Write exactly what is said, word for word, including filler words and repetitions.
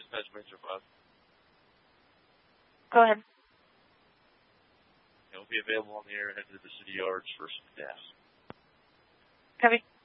Dispatch five. Go ahead. It will be available on the air and head to the city yards for some gas. Copy.